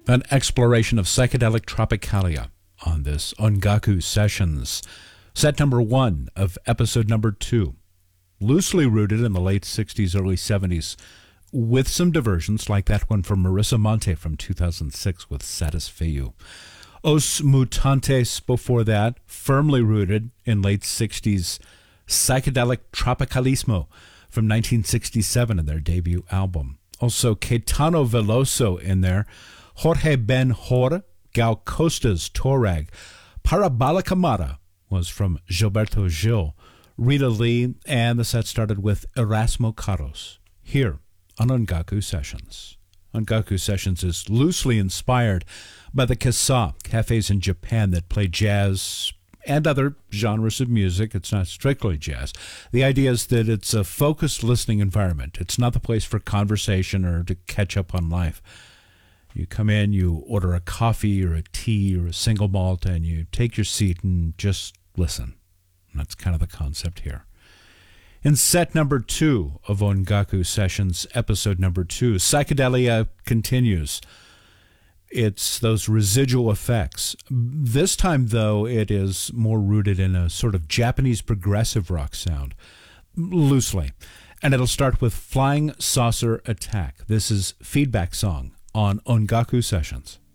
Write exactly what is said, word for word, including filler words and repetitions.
An exploration of psychedelic tropicalia on this Ongaku Sessions, set number one of episode number two, loosely rooted in the late sixties, early seventies, with some diversions like that one from Marissa Monte from two thousand six with Satisfeyu. Os Mutantes before that, firmly rooted in late sixties psychedelic tropicalismo from nineteen sixty-seven in their debut album. Also Caetano Veloso in there, Jorge Ben Hor, Gal Costa's Torag, Parabolica Mara was from Gilberto Gil, Rita Lee, and the set started with Erasmo Carlos, here on Ongaku Sessions. Ongaku Sessions is loosely inspired by the kasa, cafes in Japan that play jazz and other genres of music. It's not strictly jazz. The idea is that it's a focused listening environment. It's not the place for conversation or to catch up on life. You come in, you order a coffee or a tea or a single malt, and you take your seat and just listen. And that's kind of the concept here. In set number two of Ongaku Sessions, episode number two, psychedelia continues. It's those residual effects. This time, though, it is more rooted in a sort of Japanese progressive rock sound, loosely. And it'll start with Flying Saucer Attack. This is Feedback Song on Ongaku Sessions.